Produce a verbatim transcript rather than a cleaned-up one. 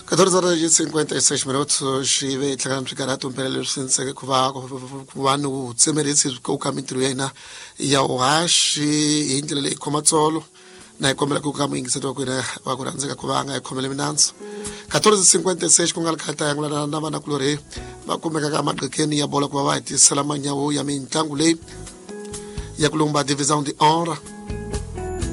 catorze horas e cinquenta e seis minutos, shive tlanga mshikarato mpelelo sinse kuva kuvanu tsemerisi ko kamitru yena ya ohashi indlela le komatsolo na ikomela ku kamingisa to kwena wa kuranzeka kuvanga ikomela minanso catorze e cinquenta e seis kungalkhata yangula na vana kulore va kumeka ka madqekeni ya bola kwa va ti salamanya wo ya mitlangu leyi ya kulumba division de honra